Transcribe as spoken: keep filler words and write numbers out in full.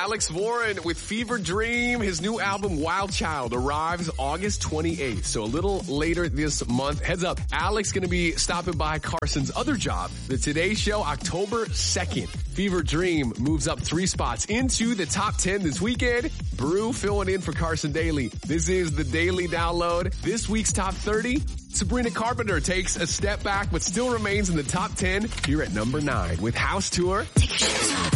Alex Warren with Fever Dream. His new album, Wild Child, arrives August twenty-eighth. So a little later this month. Heads up, Alex going to be stopping by Carson's other job, the Today Show, October second. Fever Dream moves up three spots into the top ten this weekend. Brew filling in for Carson Daly. This is the Daily Download. This week's top thirty. Sabrina Carpenter takes a step back but still remains in the top ten here at number nine with House Tour.